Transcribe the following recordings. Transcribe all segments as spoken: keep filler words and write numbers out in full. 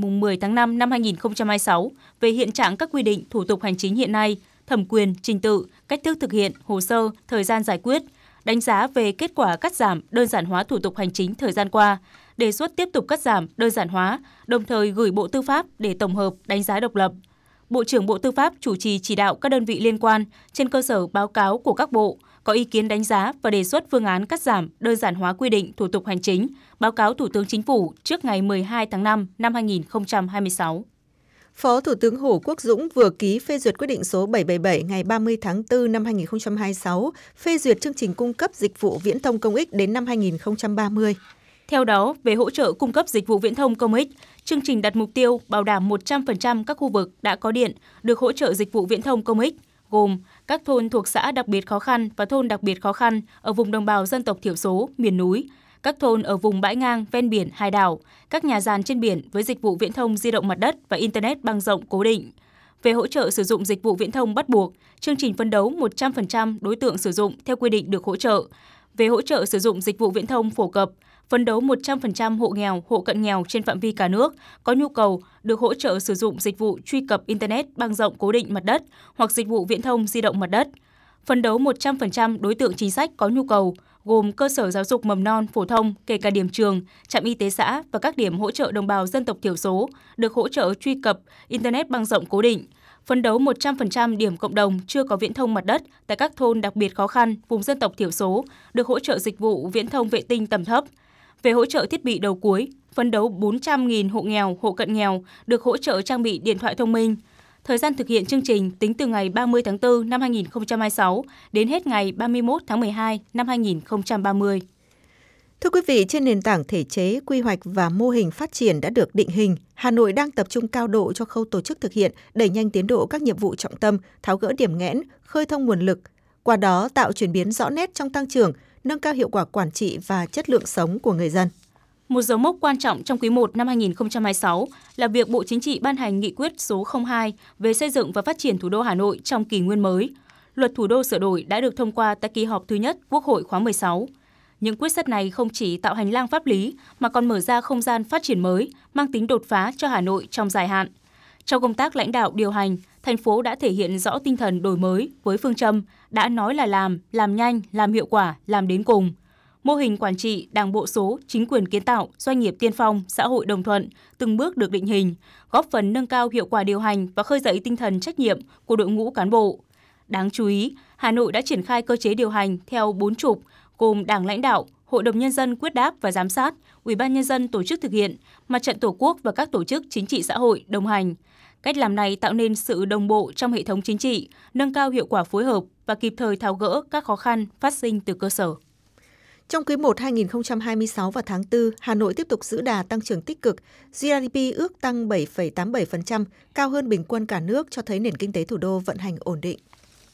mười tháng năm năm hai nghìn không trăm hai mươi sáu về hiện trạng các quy định thủ tục hành chính hiện nay, thẩm quyền, trình tự, cách thức thực hiện, hồ sơ, thời gian giải quyết, đánh giá về kết quả cắt giảm, đơn giản hóa thủ tục hành chính thời gian qua, đề xuất tiếp tục cắt giảm, đơn giản hóa, đồng thời gửi Bộ Tư pháp để tổng hợp, đánh giá độc lập. Bộ trưởng Bộ Tư pháp chủ trì chỉ đạo các đơn vị liên quan trên cơ sở báo cáo của các bộ, có ý kiến đánh giá và đề xuất phương án cắt giảm, đơn giản hóa quy định thủ tục hành chính, báo cáo Thủ tướng Chính phủ trước ngày mười hai tháng năm năm hai nghìn không trăm hai mươi sáu. Phó Thủ tướng Hồ Quốc Dũng vừa ký phê duyệt quyết định số bảy trăm bảy mươi bảy ngày ba mươi tháng tư năm hai nghìn không trăm hai mươi sáu, phê duyệt chương trình cung cấp dịch vụ viễn thông công ích đến năm hai nghìn không trăm ba mươi. Theo đó, về hỗ trợ cung cấp dịch vụ viễn thông công ích, chương trình đặt mục tiêu bảo đảm một trăm phần trăm các khu vực đã có điện được hỗ trợ dịch vụ viễn thông công ích, gồm các thôn thuộc xã đặc biệt khó khăn và thôn đặc biệt khó khăn ở vùng đồng bào dân tộc thiểu số, miền núi, các thôn ở vùng bãi ngang, ven biển, hải đảo, các nhà giàn trên biển với dịch vụ viễn thông di động mặt đất và Internet băng rộng cố định. Về hỗ trợ sử dụng dịch vụ viễn thông bắt buộc, chương trình phấn đấu một trăm phần trăm đối tượng sử dụng theo quy định được hỗ trợ. Về hỗ trợ sử dụng dịch vụ viễn thông phổ cập, phấn đấu một trăm phần trăm hộ nghèo, hộ cận nghèo trên phạm vi cả nước có nhu cầu được hỗ trợ sử dụng dịch vụ truy cập Internet băng rộng cố định mặt đất hoặc dịch vụ viễn thông di động mặt đất. Phấn đấu một trăm phần trăm đối tượng chính sách có nhu cầu, gồm cơ sở giáo dục mầm non, phổ thông, kể cả điểm trường, trạm y tế xã và các điểm hỗ trợ đồng bào dân tộc thiểu số, được hỗ trợ truy cập Internet băng rộng cố định. Phấn đấu một trăm phần trăm điểm cộng đồng chưa có viễn thông mặt đất tại các thôn đặc biệt khó khăn, vùng dân tộc thiểu số, được hỗ trợ dịch vụ viễn thông vệ tinh tầm thấp. Về hỗ trợ thiết bị đầu cuối, phấn đấu bốn trăm nghìn hộ nghèo, hộ cận nghèo được hỗ trợ trang bị điện thoại thông minh. Thời gian thực hiện chương trình tính từ ngày ba mươi tháng tư năm hai nghìn không trăm hai mươi sáu đến hết ngày ba mươi mốt tháng mười hai năm hai nghìn không trăm ba mươi. Thưa quý vị, trên nền tảng thể chế, quy hoạch và mô hình phát triển đã được định hình, Hà Nội đang tập trung cao độ cho khâu tổ chức thực hiện, đẩy nhanh tiến độ các nhiệm vụ trọng tâm, tháo gỡ điểm nghẽn, khơi thông nguồn lực, qua đó tạo chuyển biến rõ nét trong tăng trưởng, nâng cao hiệu quả quản trị và chất lượng sống của người dân. Một dấu mốc quan trọng trong quý một năm hai nghìn không trăm hai mươi sáu là việc Bộ Chính trị ban hành nghị quyết số không hai về xây dựng và phát triển thủ đô Hà Nội trong kỷ nguyên mới. Luật thủ đô sửa đổi đã được thông qua tại kỳ họp thứ nhất Quốc hội khóa mười sáu. Những quyết sách này không chỉ tạo hành lang pháp lý mà còn mở ra không gian phát triển mới, mang tính đột phá cho Hà Nội trong dài hạn. Trong công tác lãnh đạo điều hành, thành phố đã thể hiện rõ tinh thần đổi mới với phương châm đã nói là làm, làm nhanh, làm hiệu quả, làm đến cùng. Mô hình quản trị, đảng bộ số, chính quyền kiến tạo, doanh nghiệp tiên phong, xã hội đồng thuận từng bước được định hình, góp phần nâng cao hiệu quả điều hành và khơi dậy tinh thần trách nhiệm của đội ngũ cán bộ. Đáng chú ý, Hà Nội đã triển khai cơ chế điều hành theo bốn trục, gồm Đảng lãnh đạo, Hội đồng Nhân dân quyết đáp và giám sát, Ủy ban Nhân dân tổ chức thực hiện, Mặt trận Tổ quốc và các tổ chức chính trị xã hội đồng hành. Cách làm này tạo nên sự đồng bộ trong hệ thống chính trị, nâng cao hiệu quả phối hợp và kịp thời tháo gỡ các khó khăn phát sinh từ cơ sở. Trong quý một hai nghìn không trăm hai mươi sáu và tháng tư, Hà Nội tiếp tục giữ đà tăng trưởng tích cực. giê đê pê ước tăng bảy phẩy tám mươi bảy phần trăm, cao hơn bình quân cả nước, cho thấy nền kinh tế thủ đô vận hành ổn định.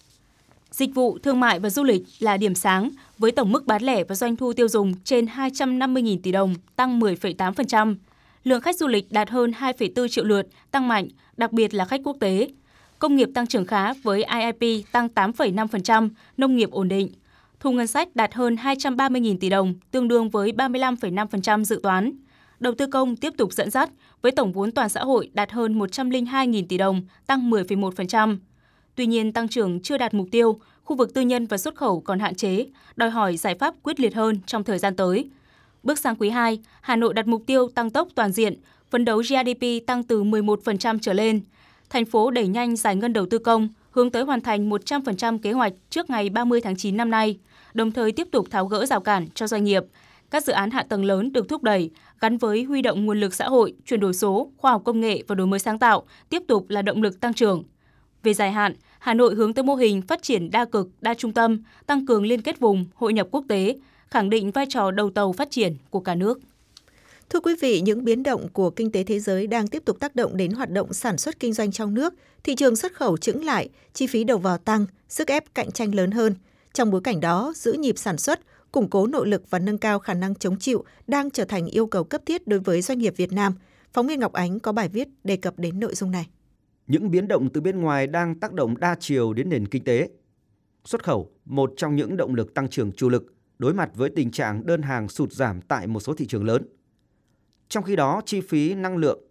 Dịch vụ, thương mại và du lịch là điểm sáng, với tổng mức bán lẻ và doanh thu tiêu dùng trên hai trăm năm mươi nghìn tỷ đồng, tăng mười phẩy tám phần trăm. Lượng khách du lịch đạt hơn hai phẩy bốn triệu lượt, tăng mạnh, đặc biệt là khách quốc tế. Công nghiệp tăng trưởng khá với i i pê tăng tám phẩy năm phần trăm, nông nghiệp ổn định. Thu ngân sách đạt hơn hai trăm ba mươi nghìn tỷ đồng, tương đương với ba mươi lăm phẩy năm phần trăm dự toán. Đầu tư công tiếp tục dẫn dắt, với tổng vốn toàn xã hội đạt hơn một trăm lẻ hai nghìn tỷ đồng, tăng mười phẩy một phần trăm. Tuy nhiên, tăng trưởng chưa đạt mục tiêu, khu vực tư nhân và xuất khẩu còn hạn chế, đòi hỏi giải pháp quyết liệt hơn trong thời gian tới. Bước sang quý hai, Hà Nội đặt mục tiêu tăng tốc toàn diện, phấn đấu giê đê pê tăng từ mười một phần trăm trở lên. Thành phố đẩy nhanh giải ngân đầu tư công, hướng tới hoàn thành một trăm phần trăm kế hoạch trước ngày ba mươi tháng chín năm nay, đồng thời tiếp tục tháo gỡ rào cản cho doanh nghiệp. Các dự án hạ tầng lớn được thúc đẩy, gắn với huy động nguồn lực xã hội, chuyển đổi số, khoa học công nghệ và đổi mới sáng tạo, tiếp tục là động lực tăng trưởng. Về dài hạn, Hà Nội hướng tới mô hình phát triển đa cực, đa trung tâm, tăng cường liên kết vùng, hội nhập quốc tế, khẳng định vai trò đầu tàu phát triển của cả nước. Thưa quý vị, những biến động của kinh tế thế giới đang tiếp tục tác động đến hoạt động sản xuất kinh doanh trong nước, thị trường xuất khẩu chững lại, chi phí đầu vào tăng, sức ép cạnh tranh lớn hơn. Trong bối cảnh đó, giữ nhịp sản xuất, củng cố nội lực và nâng cao khả năng chống chịu đang trở thành yêu cầu cấp thiết đối với doanh nghiệp Việt Nam. Phóng viên Ngọc Ánh có bài viết đề cập đến nội dung này. Những biến động từ bên ngoài đang tác động đa chiều đến nền kinh tế. Xuất khẩu, một trong những động lực tăng trưởng chủ lực, đối mặt với tình trạng đơn hàng sụt giảm tại một số thị trường lớn. Trong khi đó, chi phí năng lượng,